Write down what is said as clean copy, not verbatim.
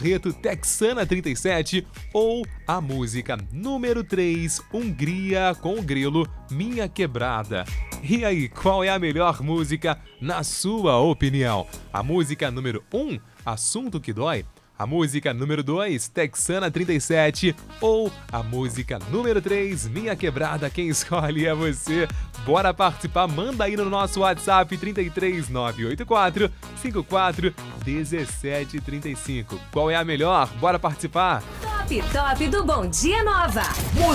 Barreto, Texana 37, ou a música número 3, Hungria com o Grilo, Minha Quebrada. E aí, qual é a melhor música na sua opinião? A música número 1, Assunto que Dói? A música número 2, Texana 37, ou a música número 3, Minha Quebrada? Quem escolhe é você. Bora participar, manda aí no nosso WhatsApp 33984 54 1735. Qual é a melhor? Bora participar! Top do Bom Dia Nova.